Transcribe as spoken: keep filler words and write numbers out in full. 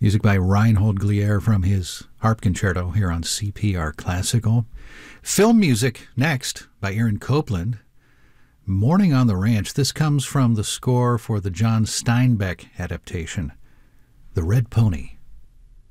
Music by Reinhold Glier from his harp concerto here on C P R Classical. Film music next by Aaron Copland. Morning on the Ranch. This comes from the score for the John Steinbeck adaptation, The Red Pony.